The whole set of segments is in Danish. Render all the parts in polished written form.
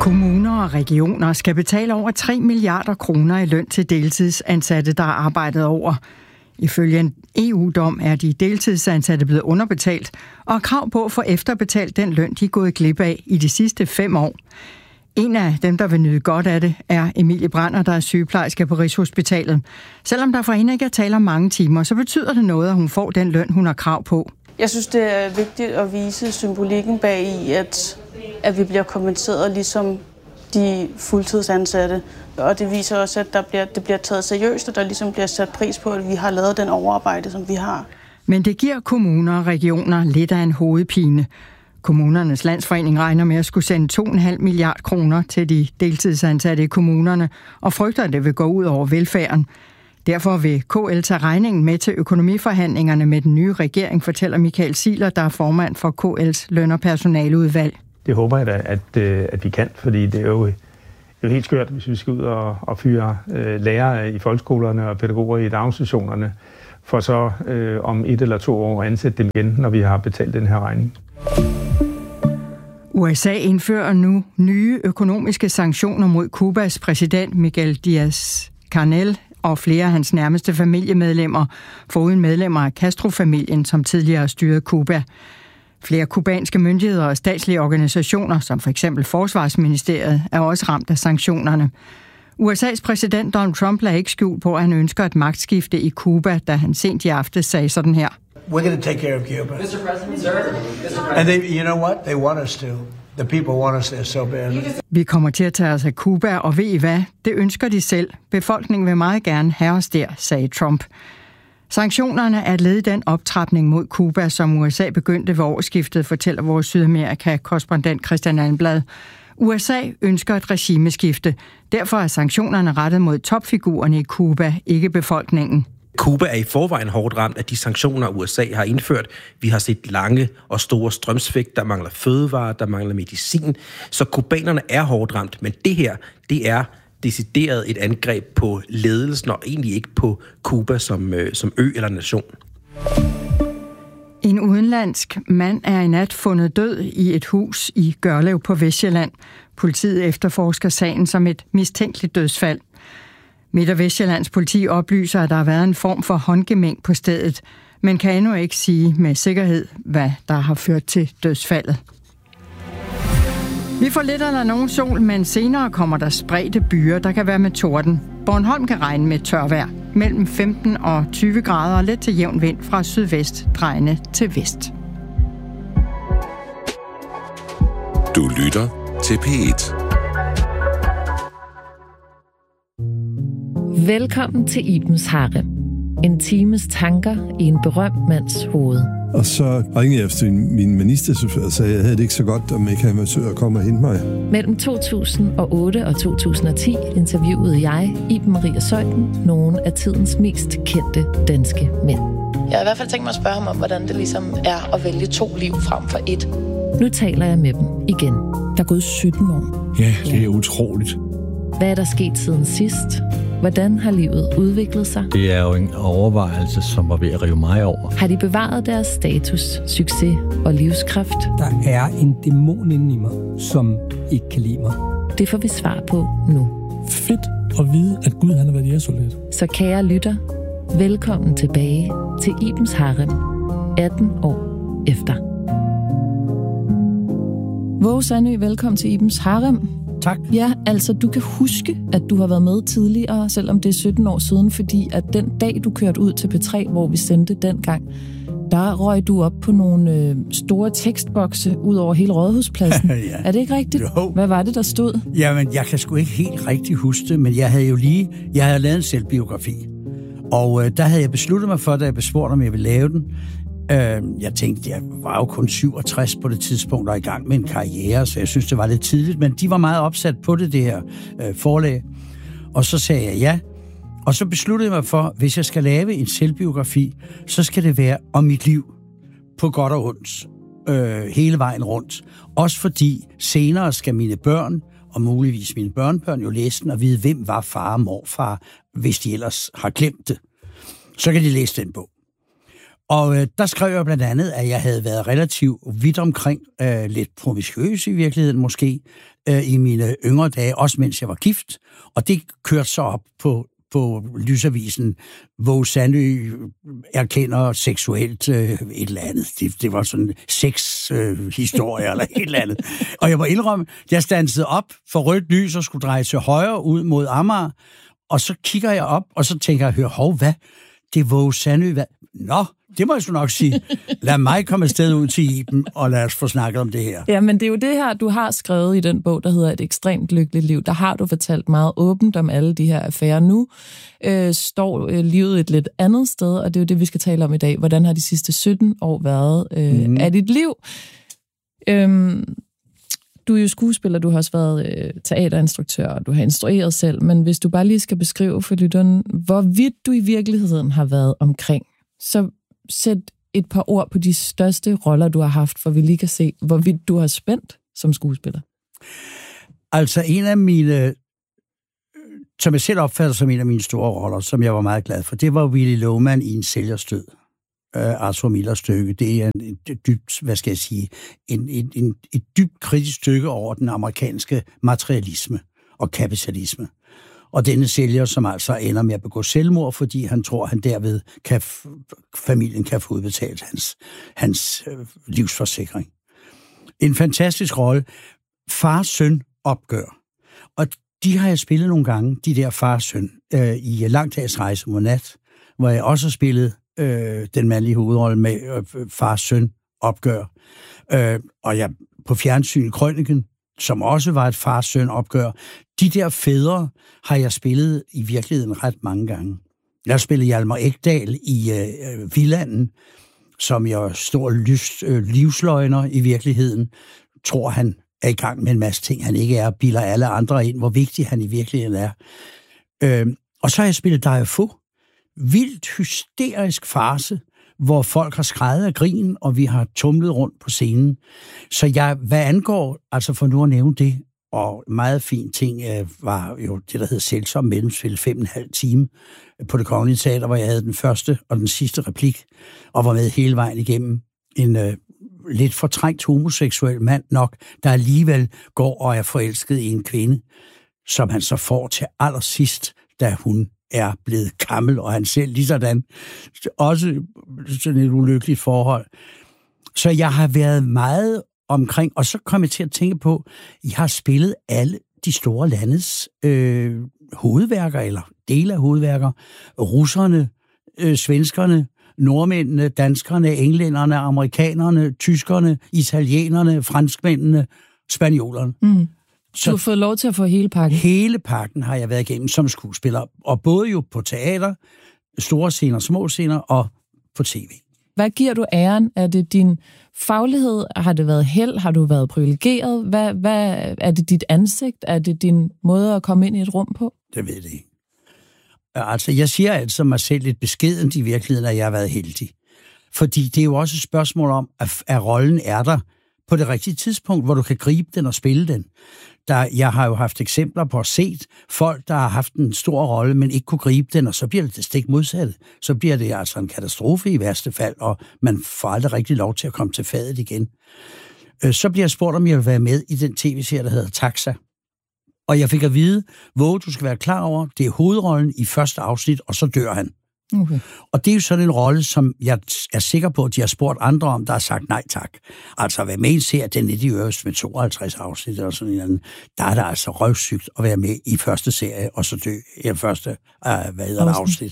Kommuner og regioner skal betale over 3 milliarder kroner i løn til deltidsansatte, der har arbejdet over. Ifølge en EU-dom er de deltidsansatte blevet underbetalt og har krav på at få efterbetalt den løn, de er gået glip af i de sidste 5 år. En af dem, der vil nyde godt af det, er Emilie Brander, der er sygeplejerske på Rigshospitalet. Selvom der for hende ikke er tale om mange timer, så betyder det noget, at hun får den løn, hun har krav på. Jeg synes, det er vigtigt at vise symbolikken bag i, at vi bliver kompenseret ligesom de fuldtidsansatte. Og det viser også, at det bliver taget seriøst, og der ligesom bliver sat pris på, at vi har lavet den overarbejde, som vi har. Men det giver kommuner og regioner lidt af en hovedpine. Kommunernes Landsforening regner med at skulle sende 2,5 milliard kroner til de deltidsansatte i kommunerne, og frygter, at det vil gå ud over velfærden. Derfor vil KL tage regningen med til økonomiforhandlingerne med den nye regering, fortæller Michael Ziegler, der er formand for KL's løn- og personaleudvalg. Det håber jeg da, at vi kan, fordi det er jo helt skørt, hvis vi skal ud og fyre lærere i folkeskolerne og pædagoger i daginstitutionerne, for så om 1 eller 2 år at ansætte dem igen, når vi har betalt den her regning. USA indfører nu nye økonomiske sanktioner mod Cubas præsident Miguel Díaz-Canel og flere af hans nærmeste familiemedlemmer, foruden medlemmer af Castro-familien, som tidligere har styret Cuba. Flere kubanske myndigheder og statslige organisationer, som for eksempel Forsvarsministeriet, er også ramt af sanktionerne. USA's præsident Donald Trump lagde ikke skjul på, at han ønsker et magtskifte i Cuba, da han sent i aftes sagde sådan her. We're going to take care of Cuba. Mr. President, sir. Mr. President. And you know what? They want us to. The people want us there so badly. Vi kommer til at tage os af Cuba, og ved I hvad? Det ønsker de selv. Befolkningen vil meget gerne have os der, sagde Trump. Sanktionerne er et led i den optrapning mod Cuba, som USA begyndte ved årsskiftet, fortæller vores Sydamerika-korrespondent Christian Almblad. USA ønsker et regimeskifte. Derfor er sanktionerne rettet mod topfigurerne i Cuba, ikke befolkningen. Cuba er i forvejen hårdt ramt af de sanktioner, USA har indført. Vi har set lange og store strømsvigt, der mangler fødevarer, der mangler medicin. Så kubanerne er hårdt ramt, men det her, det er decideret et angreb på ledelsen, og egentlig ikke på Cuba som ø eller nation. En udenlandsk mand er i nat fundet død i et hus i Gørlev på Vestsjælland. Politiet efterforsker sagen som et mistænkeligt dødsfald. Midt- og Vestsjællands politi oplyser, at der har været en form for håndgemæng på stedet, men kan endnu ikke sige med sikkerhed, hvad der har ført til dødsfaldet. Vi får lidt eller nogen sol, men senere kommer der spredte byer, der kan være med torden. Bornholm kan regne med tørvejr mellem 15 og 20 grader og let til jævn vind fra sydvest drejende til vest. Du lytter til P1. Velkommen til Ibens Harem. En times tanker i en berømt mands hoved. Og så ringede jeg efter min ministerchauffør og sagde, at jeg havde det ikke så godt, om ikke han ville komme og hente mig. Mellem 2008 og 2010 interviewede jeg, Iben Maria Zeuthen, nogle af tidens mest kendte danske mænd. Jeg har i hvert fald tænkt mig at spørge ham om, hvordan det ligesom er at vælge 2 liv frem for 1. Nu taler jeg med dem igen. Der er gået 17 år. Ja, det er utroligt. Hvad er der sket siden sidst? Hvordan har livet udviklet sig? Det er jo en overvejelse, som var ved at rive mig over. Har de bevaret deres status, succes og livskraft? Der er en dæmon inde i mig, som ikke kan lide mig. Det får vi svar på nu. Fedt at vide, at Gud han har været jægersoldat. Så kære lytter, velkommen tilbage til Ibens Harem, 18 år efter. Våge Sandø, velkommen til Ibens Harem. Tak. Ja, altså du kan huske, at du har været med tidligere, selvom det er 17 år siden, fordi at den dag, du kørte ud til P3, hvor vi sendte dengang, der røg du op på nogle store tekstbokse ud over hele Rådhuspladsen. Ja. Er det ikke rigtigt? Jo. Hvad var det, der stod? Jamen, jeg kan sgu ikke helt rigtig huske det, men jeg havde lavet en selvbiografi. Og der havde jeg besluttet mig for, da jeg bespurgte, om jeg ville lave den. Jeg tænkte, jeg var jo kun 67 på det tidspunkt og i gang med en karriere, så jeg synes, det var lidt tidligt, men de var meget opsat på det her forlag. Og så sagde jeg ja, og så besluttede jeg mig for, hvis jeg skal lave en selvbiografi, så skal det være om mit liv, på godt og ondt, hele vejen rundt. Også fordi senere skal mine børn, og muligvis mine børnebørn, jo læse den og vide, hvem var far og morfar, hvis de ellers har glemt det. Så kan de læse den bog. Og der skrev jeg blandt andet, at jeg havde været relativt vidt omkring, lidt promiskuøs i virkeligheden måske, i mine yngre dage, også mens jeg var gift. Og det kørte så op på lysavisen, hvor Sandø erkender seksuelt et eller andet. Det var sådan sex-historie eller et eller andet. Og jeg må indrømme, jeg standsede op for rødt lys og skulle dreje til højre ud mod Amager, og så kigger jeg op, og så tænker jeg, hvad? Det er Våge Sandø, hvad? Nå, det må jeg sgu nok sige. Lad mig komme afsted ud til Iben, og lad os få snakket om det her. Ja, men det er jo det her, du har skrevet i den bog, der hedder Et ekstremt lykkeligt liv. Der har du fortalt meget åbent om alle de her affærer. Nu står livet et lidt andet sted, og det er jo det, vi skal tale om i dag. Hvordan har de sidste 17 år været af dit liv? Du er jo skuespiller, du har også været teaterinstruktør, og du har instrueret selv, men hvis du bare lige skal beskrive for lytteren, hvorvidt du i virkeligheden har været omkring, så sæt et par ord på de største roller, du har haft, for vi lige kan se, hvorvidt du har spændt som skuespiller. Altså en af mine, som jeg selv opfatter som en af mine store roller, som jeg var meget glad for, det var Willy Loman i En sælgers død. Arthur Millers stykke. Det er et dybt, hvad skal jeg sige, et dybt kritisk stykke over den amerikanske materialisme og kapitalisme. Og denne sælger, som altså ender med at begå selvmord, fordi han tror, han derved familien kan få udbetalt hans livsforsikring. En fantastisk rolle. Far-søn opgør. Og de har jeg spillet nogle gange, de der far-søn, i Lang dags rejse mod nat, hvor jeg også har spillet den mandlige hovedrolle med far-søn opgør. Og jeg på fjernsyn Krøniken, som også var et far-søn opgør. De der fædre har jeg spillet i virkeligheden ret mange gange. Jeg har spillet Hjalmar Ekdal i Vildanden, som jeg er stor livsløgner i virkeligheden. Tror han er i gang med en masse ting, han ikke er, bilder alle andre ind, hvor vigtig han i virkeligheden er. Og så har jeg spillet Dario. Vildt hysterisk farce, hvor folk har skreget af grin, og vi har tumlet rundt på scenen. Så hvad angår, altså for nu at nævne det, og meget fin ting var jo det, der hed Sælsom mellemspil, 5,5 time på Det Kongelige Teater, hvor jeg havde den første og den sidste replik, og var med hele vejen igennem en lidt fortrængt homoseksuel mand nok, der alligevel går og er forelsket i en kvinde, som han så får til allersidst, da hun er blevet gammel, og han selv lige sådan. Også sådan et ulykkeligt forhold. Så jeg har været meget omkring, og så kom jeg til at tænke på, jeg har spillet alle de store landes hovedværker, eller dele af hovedværker. Russerne, svenskerne, nordmændene, danskerne, englænderne, amerikanerne, tyskerne, italienerne, franskmændene, spanjolerne. Så du har fået lov til at få hele pakken? Hele pakken har jeg været igennem som skuespiller, og både jo på teater, store scener, små scener, og på tv. Hvad giver du æren? Er det din faglighed? Har det været held? Har du været privilegeret? Hvad er det dit ansigt? Er det din måde at komme ind i et rum på? Det ved jeg ikke. Altså, jeg siger altså mig selv lidt beskedent i virkeligheden, at jeg har været heldig. Fordi det er jo også et spørgsmål om, at rollen er der på det rigtige tidspunkt, hvor du kan gribe den og spille den. Jeg har jo haft eksempler på at set folk, der har haft en stor rolle, men ikke kunne gribe den, og så bliver det stik modsatte. Så bliver det altså en katastrofe i værste fald, og man får aldrig rigtig lov til at komme til fadet igen. Så bliver jeg spurgt, om jeg vil være med i den tv-serie, der hedder Taxa. Og jeg fik at vide, hvor du skal være klar over, det er hovedrollen i første afsnit, og så dør han. Okay. Og det er jo sådan en rolle, som jeg er sikker på, at de har spurgt andre om, der har sagt nej tak. Altså at være med i en serie, den er de øverst med 52 afsnit eller sådan en anden, der er der altså røvsygt at være med i første serie, og så dø i første afsnit.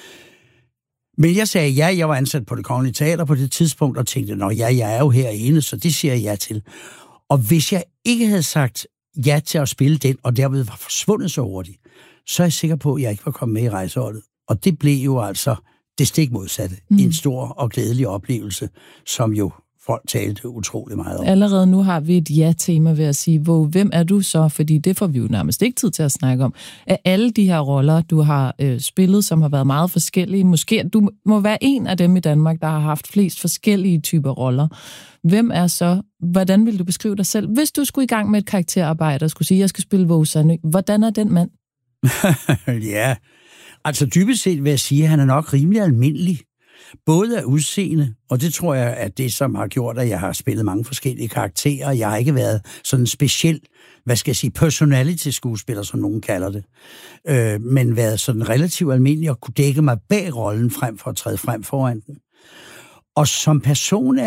Men jeg sagde ja, jeg var ansat på Det Kongelige Teater på det tidspunkt, og tænkte, jeg er jo herinde, så det siger jeg ja til. Og hvis jeg ikke havde sagt ja til at spille den, og derved var forsvundet så hurtigt, så er jeg sikker på, at jeg ikke var kommet med i rejseholdet. Og det blev jo altså det stik modsatte. En stor og glædelig oplevelse, som jo folk talte utrolig meget om. Allerede nu har vi et ja-tema ved at sige, hvem er du så? Fordi det får vi jo nærmest ikke tid til at snakke om. Af alle de her roller, du har spillet, som har været meget forskellige, måske du må være en af dem i Danmark, der har haft flest forskellige typer roller. Hvem er så? Hvordan vil du beskrive dig selv? Hvis du skulle i gang med et karakterarbejde og skulle sige, at jeg skal spille Våge Sandø, hvordan er den mand? Ja, altså dybest set vil jeg sige, at han er nok rimelig almindelig. Både af udseende, og det tror jeg er det, som har gjort, at jeg har spillet mange forskellige karakterer. Jeg har ikke været sådan en speciel, personality-skuespiller, som nogen kalder det, men været sådan relativt almindelig og kunne dække mig bag rollen frem for at træde frem foran den. Og som person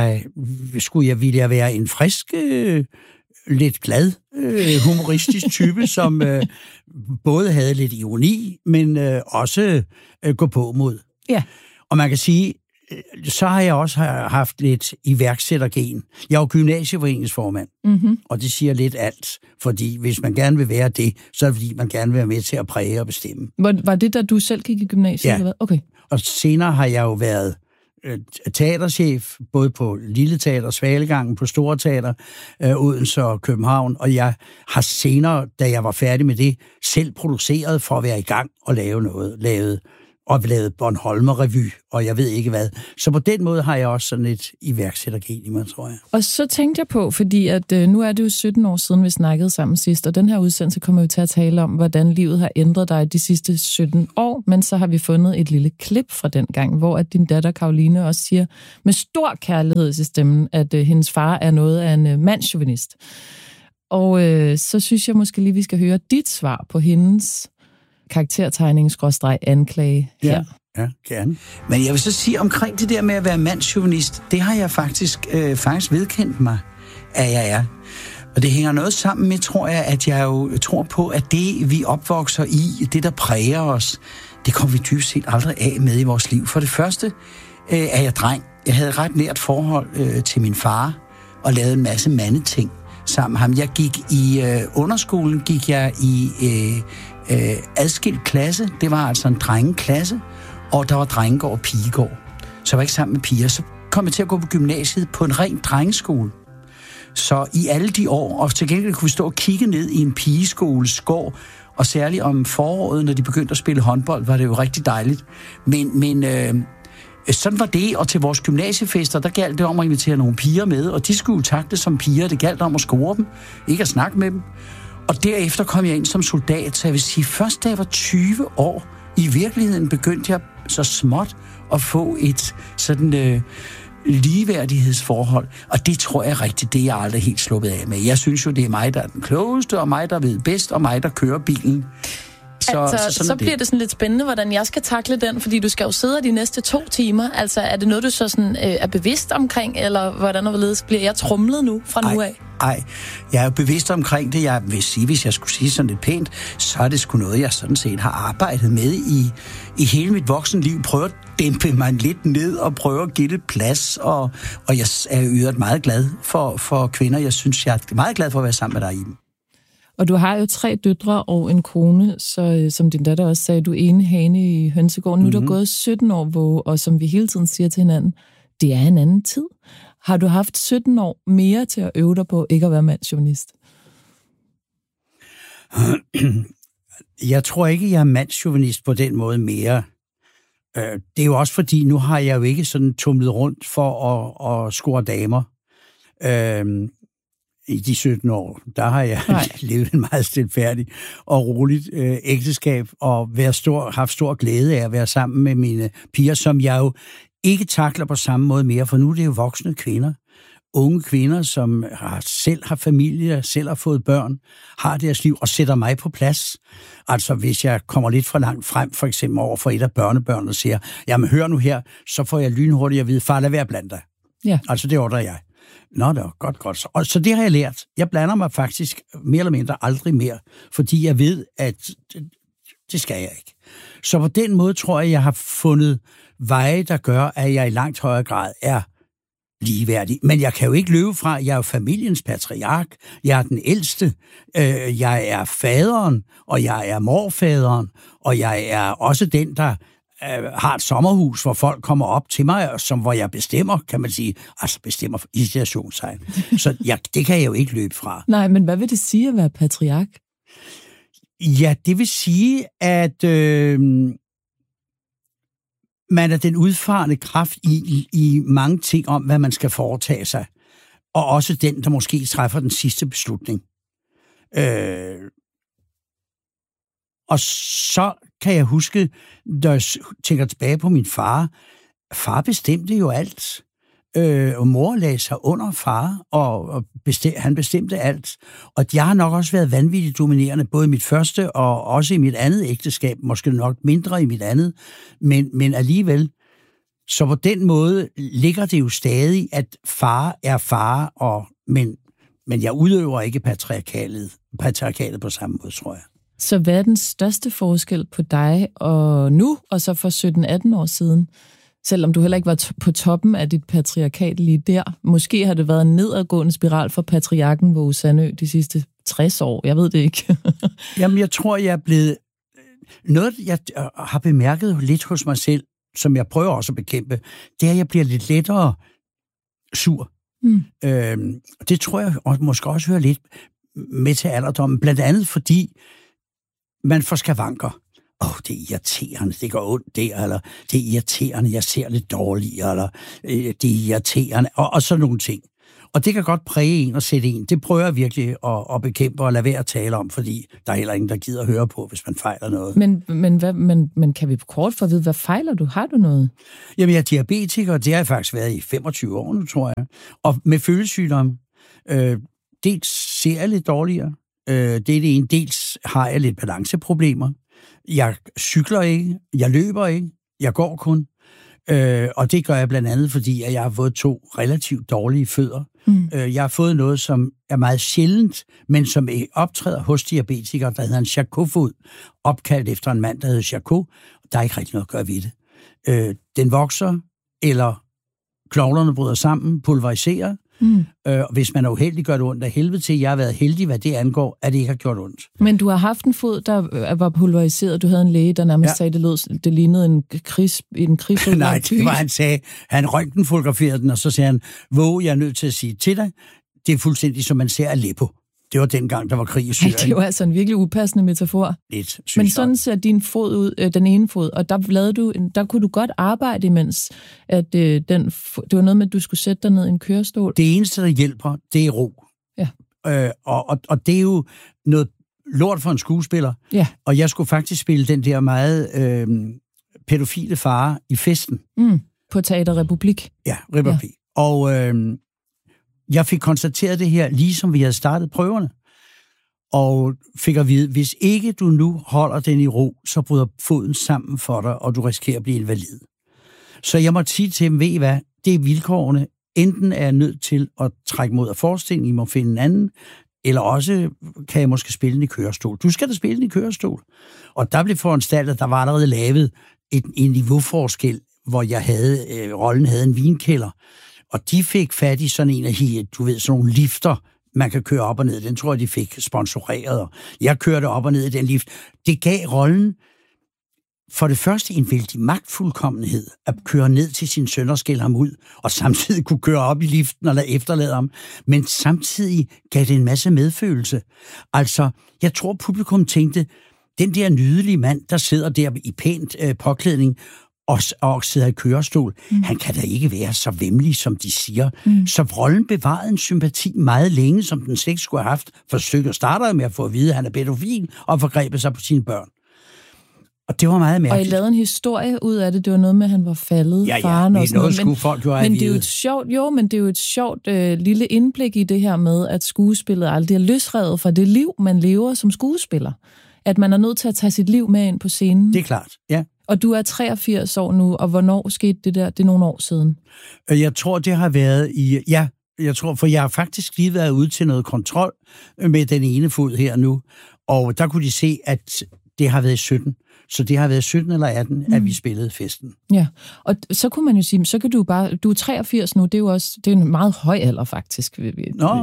ville jeg være en frisk, lidt glad, humoristisk type, som både havde lidt ironi, men også gå på mod. Ja. Og man kan sige, så har jeg også haft lidt iværksættergen. Jeg er jo gymnasieforeningsformand, og det siger lidt alt, fordi hvis man gerne vil være det, så er det fordi, man gerne vil være med til at præge og bestemme. Var det, da du selv gik i gymnasiet? Ja. Eller hvad? Okay. Og senere har jeg jo været teaterchef, både på Lille Teater, Svalegangen, på Store Teater, Odense og København, og jeg har senere, da jeg var færdig med det, selv produceret for at være i gang og lave noget. Lavet Bornholmer Revy, og jeg ved ikke hvad. Så på den måde har jeg også sådan et iværksættergen i mig, tror jeg. Og så tænkte jeg på, fordi at nu er det jo 17 år siden, vi snakkede sammen sidst, og den her udsendelse kommer vi til at tale om, hvordan livet har ændret dig de sidste 17 år, men så har vi fundet et lille klip fra den gang, hvor at din datter Karoline også siger med stor kærlighed i stemmen, at hendes far er noget af en mandschauvinist. Og så synes jeg måske lige, vi skal høre dit svar på hendes karaktertegning/anklage her. Ja, gerne. Men jeg vil så sige, omkring det der med at være mandschauvinist, det har jeg faktisk vedkendt mig, at jeg er. Og det hænger noget sammen med, tror jeg, at jeg jo tror på, at det, vi opvokser i, det, der præger os, det kommer vi dybest set aldrig af med i vores liv. For det første er jeg dreng. Jeg havde et ret nært forhold til min far, og lavede en masse mandeting sammen med ham. Jeg gik i underskolen, gik jeg i adskilt klasse. Det var altså en drengeklasse, og der var drengegård og pigegård. Så jeg var ikke sammen med piger. Så kom jeg til at gå på gymnasiet på en ren drengeskole. Så i alle de år, og til gengæld kunne vi stå og kigge ned i en pigeskoles gård, og særligt om foråret, når de begyndte at spille håndbold, var det jo rigtig dejligt. Men sådan var det, og til vores gymnasiefester, der galt det om at invitere nogle piger med, og de skulle jo takte som piger, det galt om at score dem, ikke at snakke med dem. Og derefter kom jeg ind som soldat, så jeg vil sige, først da jeg var 20 år, i virkeligheden begyndte jeg så småt at få et sådan ligeværdighedsforhold, og det tror jeg rigtigt, det er jeg aldrig helt sluppet af med. Jeg synes jo, det er mig, der er den klogeste, og mig, der ved bedst, og mig, der kører bilen. Så bliver det sådan lidt spændende, hvordan jeg skal takle den, fordi du skal jo sidde de næste 2 timer. Altså, er det noget, du så sådan, er bevidst omkring, eller hvordan og hvorledes bliver jeg tromlet nu fra nu af? Nej, jeg er bevidst omkring det. Jeg vil sige, hvis jeg skulle sige sådan lidt pænt, så er det sgu noget, jeg sådan set har arbejdet med i hele mit voksenliv. Prøve at dæmpe mig lidt ned og prøve at give det plads. Og jeg er jo meget glad for kvinder. Jeg synes, jeg er meget glad for at være sammen med dig i dem. Og du har jo 3 døtre og en kone, så som din datter også sagde, du er ene hane i hønsegården. Nu er der gået 17 år, og som vi hele tiden siger til hinanden, det er en anden tid. Har du haft 17 år mere til at øve dig på ikke at være mandschauvinist? Jeg tror ikke, jeg er mandschauvinist på den måde mere. Det er jo også fordi, nu har jeg jo ikke sådan tumlet rundt for at score damer. I de 17 år, der har jeg levet en meget stilfærdig og roligt ægteskab, og haft stor glæde af at være sammen med mine piger, som jeg jo ikke takler på samme måde mere, for nu er det jo voksne kvinder. Unge kvinder, som selv har familie, selv har fået børn, har deres liv og sætter mig på plads. Altså hvis jeg kommer lidt for langt frem, for eksempel over for et af børnebørnene og siger, jamen hør nu her, så får jeg lynhurtigt at vide, far, lad være blandt dig. Ja. Altså det ordrer jeg. Nå, det var godt. Og så det har jeg lært. Jeg blander mig faktisk mere eller mindre aldrig mere, fordi jeg ved, at det skal jeg ikke. Så på den måde tror jeg har fundet veje, der gør, at jeg i langt højere grad er ligeværdig. Men jeg kan jo ikke løbe fra, jeg er jo familiens patriark, jeg er den ældste, jeg er faderen, og jeg er morfaderen, og jeg er også den, der har et sommerhus, hvor folk kommer op til mig, hvor jeg bestemmer, kan man sige, altså bestemmer i situationstegn. Så det kan jeg jo ikke løbe fra. Nej, men hvad vil det sige at være patriark? Ja, det vil sige, at man er den udfarende kraft i mange ting om, hvad man skal foretage sig. Og også den, der måske træffer den sidste beslutning. Og så kan jeg huske, når jeg tænker tilbage på min far, far bestemte jo alt. Og mor lagde sig under far, og han bestemte alt. Og jeg har nok også været vanvittigt dominerende, både i mit første og også i mit andet ægteskab. Måske nok mindre i mit andet, men alligevel. Så på den måde ligger det jo stadig, at far er far, men jeg udøver ikke patriarkatet på samme måde, tror jeg. Så hvad er den største forskel på dig og nu, og så for 17-18 år siden? Selvom du heller ikke var på toppen af dit patriarkat lige der. Måske har det været en nedadgående spiral for patriarken Våge Sandø de sidste 60 år. Jeg ved det ikke. Jamen, jeg tror, jeg er blevet... Noget, jeg har bemærket lidt hos mig selv, som jeg prøver også at bekæmpe, det er, at jeg bliver lidt lettere sur. Det tror jeg måske også hører lidt med til alderdommen. Blandt andet fordi man får skavanker. Det er irriterende, det går ondt der, eller det er irriterende, jeg ser lidt dårligere, eller det er irriterende, og sådan nogle ting. Og det kan godt præge en og sætte en. Det prøver jeg virkelig at bekæmpe og lade være at tale om, fordi der er heller ingen, der gider at høre på, hvis man fejler noget. Men kan vi kort få at vide, hvad fejler du? Har du noget? Jamen, jeg er diabetiker, og det har jeg faktisk været i 25 år nu, tror jeg. Og med følgesygdom, dels ser jeg lidt dårligere. Det er det ene. Dels har jeg lidt balanceproblemer. Jeg cykler ikke, jeg løber ikke, jeg går kun. Og det gør jeg blandt andet, fordi jeg har fået 2 relativt dårlige fødder. Jeg har fået noget, som er meget sjældent, men som optræder hos diabetikere, der hedder en Charcot-fod, opkaldt efter en mand, der hedder Charcot. Der er ikke rigtig noget at gøre ved det. Den vokser, eller knoglerne bryder sammen, pulveriserer. Hvis man er uheldig, gør det ondt af helvede til. Jeg har været heldig, hvad det angår, at det ikke har gjort ondt. Men du har haft en fod, der var pulveriseret. Du havde en læge, der nærmest sagde, det lignede en krigsfod. Nej, det var, han sagde. Han røntgenfotograferede den, og så sagde han, Våge, jeg er nødt til at sige til dig, det er fuldstændig, som man ser Aleppo. Det var dengang, der var krig i Syrien. Det var altså en virkelig upassende metafor. Lidt, men sådan ser din fod ud, den ene fod, og der kunne du godt arbejde imens, at det var noget med, at du skulle sætte dig ned i en kørestol. Det eneste, der hjælper, det er ro. Ja. Og det er jo noget lort for en skuespiller. Ja. Og jeg skulle faktisk spille den der meget pædofile far i Festen. På Teater Republik. Ja, Republik. Ja. Og jeg fik konstateret det her, ligesom vi havde startet prøverne, og fik at vide, hvis ikke du nu holder den i ro, så bryder foden sammen for dig, og du risikerer at blive invalid. Så jeg måtte sige til dem, ved I hvad, det er vilkårene. Enten er jeg nødt til at trække mod af forestillingen, I må finde en anden, eller også kan jeg måske spille den i kørestol. Du skal da spille den i kørestol. Og der blev foranstaltet, der var allerede lavet en niveauforskel, hvor rollen havde en vinkælder. Og de fik fat i sådan en af sådan nogle lifter, man kan køre op og ned. Den tror jeg, de fik sponsoreret. Og jeg kørte op og ned i den lift. Det gav rollen for det første en vældig magtfuldkommenhed at køre ned til sin søn og skælde ham ud, og samtidig kunne køre op i liften og efterlade ham. Men samtidig gav det en masse medfølelse. Altså, jeg tror, publikum tænkte, den der nydelige mand, der sidder der i pænt påklædning, og sidder i kørestol. Han kan da ikke være så væmmelig, som de siger. Så rollen bevarede en sympati meget længe, som den slet ikke skulle have haft. For stykket starter med at få at vide, at han er pædofil, og forgrebet sig på sine børn. Og det var meget mærkeligt. Og I lavede en historie ud af det. Det var noget med, at han var faldet, faren og sådan noget. Skulle folk jo have men det er jo et sjovt, lille indblik i det her med, at skuespillet aldrig er løsrevet fra det liv, man lever som skuespiller. At man er nødt til at tage sit liv med ind på scenen. Det er klart, ja. Og du er 83 år nu, og hvornår skete det der? Det er nogle år siden. Jeg tror, det har været for jeg har faktisk lige været ude til noget kontrol med den ene fod her nu, og der kunne de se, at det har været 17. Så det har været 17 eller 18, at vi spillede Festen. Ja, og så kunne man jo sige, så kan du er 83 nu, det er jo også, det er en meget høj alder faktisk. Det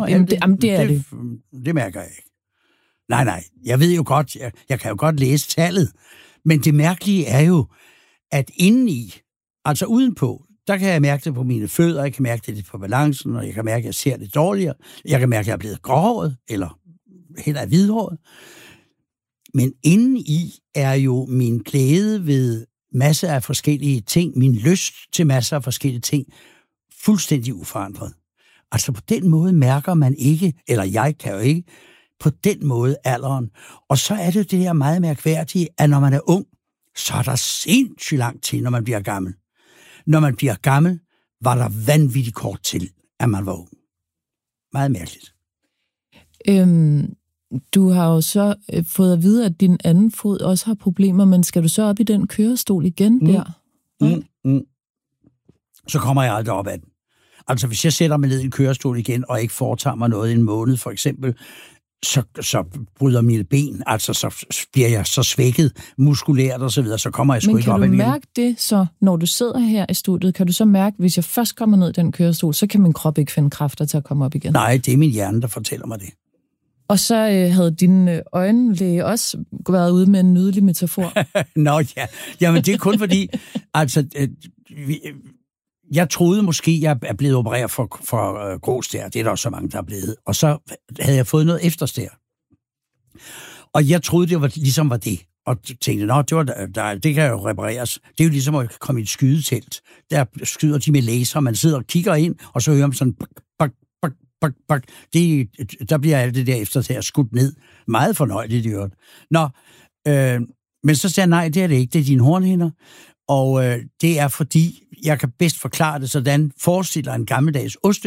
mærker jeg ikke. Nej, jeg ved jo godt, jeg kan jo godt læse tallet, men det mærkelige er jo, at indeni, altså udenpå, der kan jeg mærke det på mine fødder, jeg kan mærke det på balancen, og jeg kan mærke, at jeg ser det dårligere, jeg kan mærke, at jeg er blevet gråhåret, eller heller hvidhåret. Men indeni er jo min glæde ved masser af forskellige ting, min lyst til masser af forskellige ting, fuldstændig uforandret. Altså på den måde mærker man ikke, eller jeg kan jo ikke, på den måde alderen. Og så er det her meget mærkværdige, at når man er ung, så er der sindssygt langt til, når man bliver gammel. Når man bliver gammel, var der vanvittigt kort til, at man var ung. Meget mærkeligt. Du har jo så fået at vide, at din anden fod også har problemer, men skal du så op i den kørestol igen der? Så kommer jeg aldrig op af den. Altså, hvis jeg sætter mig ned i en kørestol igen, og ikke foretager mig noget i en måned, for eksempel, så bryder mine ben, altså så bliver jeg så svækket muskulært og så videre, så kommer jeg sgu ikke op igen. Men kan du mærke det så, når du sidder her i studiet, kan du så mærke, hvis jeg først kommer ned i den kørestol, så kan min krop ikke finde kræfter til at komme op igen? Nej, det er min hjerne, der fortæller mig det. Og så havde din øjenlæge også været ude med en nydelig metafor. Nå ja, jamen det er kun fordi, altså, jeg troede måske, jeg er blevet opereret for gråstær. Det er der også så mange, der er blevet. Og så havde jeg fået noget efterstær. Og jeg troede, det var ligesom var det. Og tænkte, det kan jo repareres. Det er jo ligesom at komme i et skydetelt. Der skyder de med laser, man sidder og kigger ind, og så hører man sådan bak. Der bliver alt det der efterstær skudt ned. Meget fornøjeligt, det gjort. Men så sagde jeg, nej, det er det ikke. Det er dine hornhinder. Og det er fordi, jeg kan bedst forklare det sådan, forestiller en gammeldags